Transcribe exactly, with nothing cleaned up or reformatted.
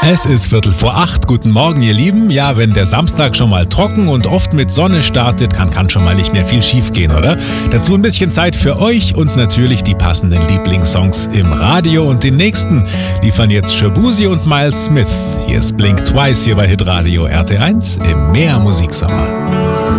Es ist Viertel vor acht. Guten Morgen, ihr Lieben. Ja, wenn der Samstag schon mal trocken und oft mit Sonne startet, kann, kann schon mal nicht mehr viel schief gehen, oder? Dazu ein bisschen Zeit für euch und natürlich die passenden Lieblingssongs im Radio. Und den nächsten liefern jetzt Shabuzi und Miles Smith. Hier ist Blink Twice hier bei Hitradio R T eins im Meer Musiksommer.